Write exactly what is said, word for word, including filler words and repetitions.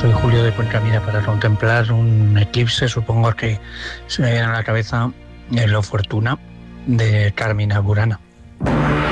Soy Julio de Cuenca. Para contemplar un eclipse, supongo que se me viene a la cabeza el Lo Fortuna de Carmina Burana.